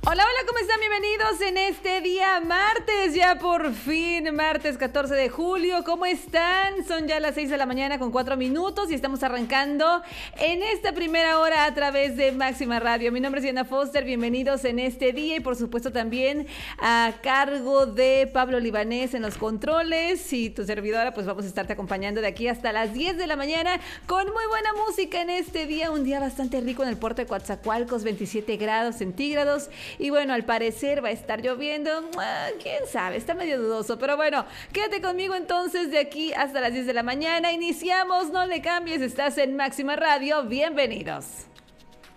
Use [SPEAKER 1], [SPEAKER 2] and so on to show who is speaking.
[SPEAKER 1] Hola, hola, ¿cómo están? Bienvenidos en este día martes, ya por fin, martes 14 de julio. ¿Cómo están? Son ya las 6 de la mañana con 4 minutos y estamos arrancando en esta primera hora a través de Máxima Radio. Mi nombre es Diana Foster, bienvenidos en este día y por supuesto también a cargo de Pablo Libanés en los controles y tu servidora, pues vamos a estarte acompañando de aquí hasta las 10 de la mañana con muy buena música en este día, un día bastante rico en el puerto de Coatzacoalcos, 27 grados centígrados. Y bueno, al parecer va a estar lloviendo. Quién sabe, está medio dudoso. Pero bueno, quédate conmigo entonces de aquí hasta las 10 de la mañana. Iniciamos, no le cambies, estás en Máxima Radio. Bienvenidos.